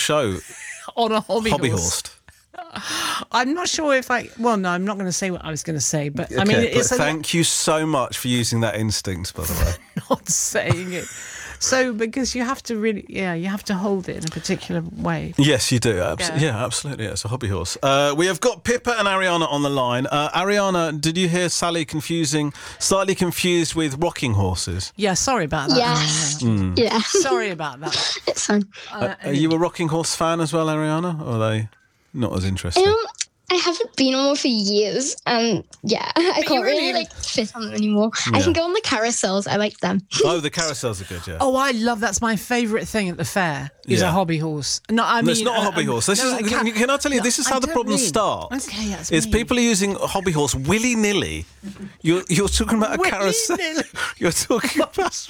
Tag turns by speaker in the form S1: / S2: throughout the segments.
S1: show
S2: on a
S1: hobby horsed.
S2: I'm not sure if well, no, I'm not going to say what I was going to say, but I mean,
S1: Okay,
S2: it's
S1: thank you so much for using that instinct, by the way.
S2: not saying it. So, because you have to really, you have to hold it in a particular way.
S1: Yes, you do. Yeah, absolutely. It's a hobby horse. We have got Pippa and Ariana on the line. Ariana, did you hear Sally slightly confused with rocking horses?
S2: Yeah, sorry about that.
S3: Yes. Yeah.
S2: Sorry about that.
S3: It's fine.
S1: Are you a rocking horse fan as well, Ariana? Or are they not as interesting?
S3: I haven't been on one for years, and I can't really fit on them anymore.
S1: Yeah.
S3: I can go on the carousels. I like them.
S1: Oh, the carousels are good, yeah.
S2: Oh, I love that's my favourite thing at the fair is a hobby horse. No, I mean
S1: it's not a hobby horse. Can I tell you? This is how the problems start.
S2: Okay, that's
S1: Is people are using a hobby horse willy nilly. You're talking about a carousel. You're talking about.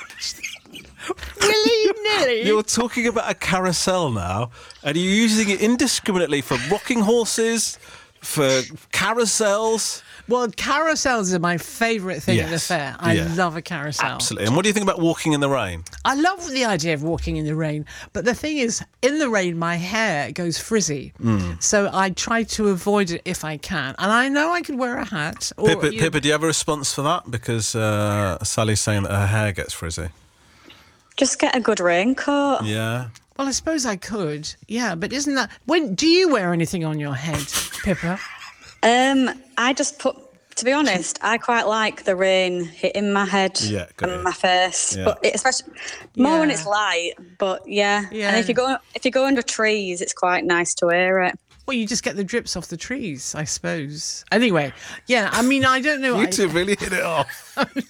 S2: Willy-nilly.
S1: You're talking about a carousel now, and you're using it indiscriminately for rocking horses, for carousels.
S2: Well, carousels are my favourite thing at the fair. I love a carousel.
S1: Absolutely. And what do you think about walking in the rain?
S2: I love the idea of walking in the rain, but the thing is, in the rain, my hair goes frizzy. So I try to avoid it if I can. And I know I could wear a hat.
S1: Pippa, do you have a response for that? Because Sally's saying that her hair gets frizzy.
S4: Just get a good raincoat.
S1: Yeah.
S2: Well, I suppose I could. Yeah, but isn't that... Do you wear anything on your head, Pippa?
S4: I just to be honest, I quite like the rain hitting my head and my face, but especially more when it's light. But and if you go under trees, it's quite nice to wear it.
S2: Well, you just get the drips off the trees, I suppose. Anyway, I mean, I don't know.
S1: You two really hit it off.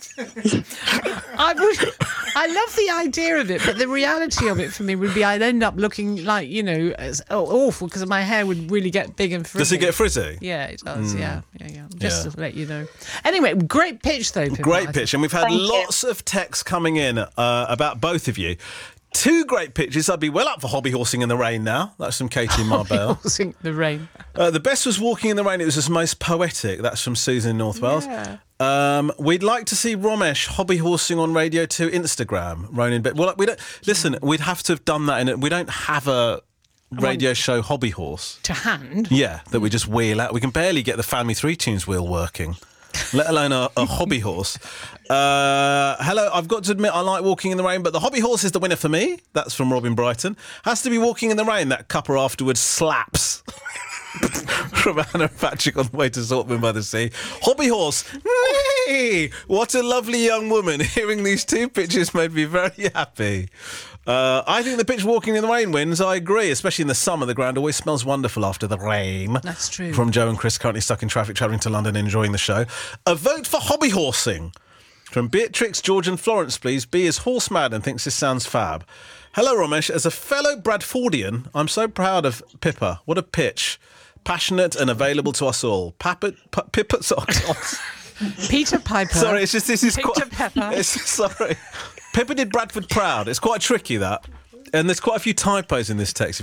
S2: I love the idea of it, but the reality of it for me would be I'd end up looking like, awful because my hair would really get big and frizzy.
S1: Does it get frizzy?
S2: Yeah, it does. Yeah. Just to let you know. Anyway, great pitch, though, Pippa.
S1: Great pitch. And we've had lots of texts coming in about both of you. 2 great pitches. I'd be well up for hobby horsing in the rain now. That's from Katie Marbell.
S2: Hobby horsing in the rain.
S1: The best was walking in the rain. It was the most poetic. That's from Susan in North Wales. We'd like to see Romesh hobby horsing on Radio 2 Instagram. Ronan, well, we don't listen. We'd have to have done that. We don't have a radio show hobby horse
S2: to hand.
S1: Yeah, that we just wheel out. We can barely get the Family 3 Tunes wheel working. Let alone a hobby horse. Hello, I've got to admit I like walking in the rain, but the hobby horse is the winner for me. That's from Robin Brighton. Has to be walking in the rain. That cuppa afterwards slaps. From Anna Patrick on the way to Zortman by the Sea. Hobby horse. Hey, what a lovely young woman. Hearing these 2 pitches made me very happy. I think the pitch walking in the rain wins. I agree, especially in the summer. The ground always smells wonderful after the rain.
S2: That's true.
S1: From Joe and Chris, currently stuck in traffic, travelling to London, enjoying the show. A vote for hobby horsing. From Beatrix, George and Florence, please. B is horse mad and thinks this sounds fab. Hello, Romesh. As a fellow Bradfordian, I'm so proud of Pippa. What a pitch. Passionate and available to us all. Pippa's
S2: Peter Piper.
S1: Sorry, it's just this is
S2: Peter
S1: quite...
S2: Pepper.
S1: Sorry. Pippa did Bradford proud. It's quite tricky, that. And there's quite a few typos in this text.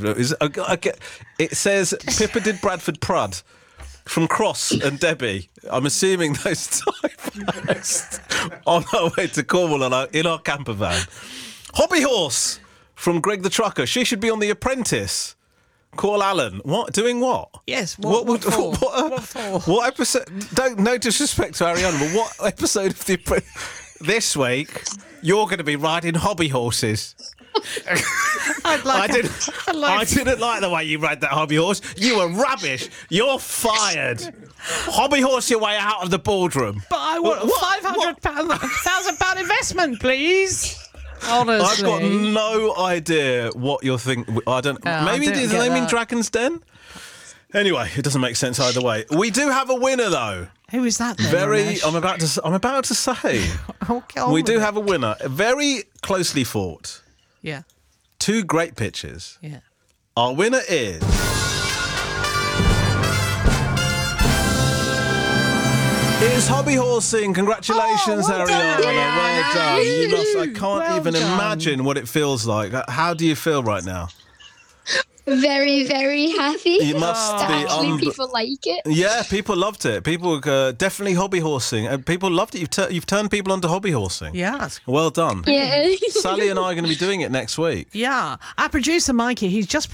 S1: It says Pippa did Bradford Prud from Cross and Debbie. I'm assuming those typos on our way to Cornwall in our camper van. Hobby horse from Greg the Trucker. She should be on The Apprentice. Call Alan. What? Doing what?
S2: Yes. What for? What for?
S1: What episode? No disrespect to Ariana, but what episode of The Apprentice? This week, you're going to be riding hobby horses. I didn't like the way you rode that hobby horse. You were rubbish. You're fired. Hobby horse your way out of the boardroom.
S2: But I want £1,000 investment, please. Honestly.
S1: I've got no idea what you're thinking. I don't. Maybe does the name mean Dragon's Den? Anyway, it doesn't make sense either way. We do have a winner, though.
S2: Who is that then?
S1: I'm about to say. We do have a winner. Very closely fought.
S2: Yeah.
S1: 2 great pitches.
S2: Yeah.
S1: Our winner is... It's hobby horsing. Congratulations, Ariana. Well done. I can't even imagine what it feels like. How do you feel right now?
S3: Very, very happy.
S1: You must be.
S3: Actually, people like it.
S1: Yeah, people loved it. People definitely hobby horsing, and people loved it. You've turned people onto hobby horsing.
S2: Yeah.
S1: Well done.
S3: Yeah.
S1: Sally and I are going to be doing it next week.
S2: Yeah. Our producer, Mikey, he's just